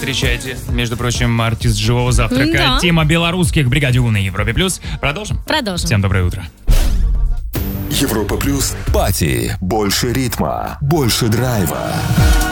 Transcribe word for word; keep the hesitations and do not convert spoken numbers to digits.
Встречайте, между прочим, артист «Живого завтрака». Да. Тема белорусских в «Бригаде У» на Европе+. плюс. Продолжим? Продолжим. Всем доброе утро. Европа плюс. Пати. Больше ритма. Больше драйва.